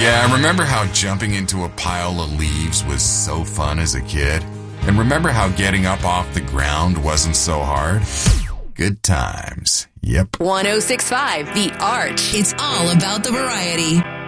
Yeah, remember how jumping into a pile of leaves was so fun as a kid? And remember how getting up off the ground wasn't so hard? Good times. Yep. 106.5 The Arch. It's all about the variety.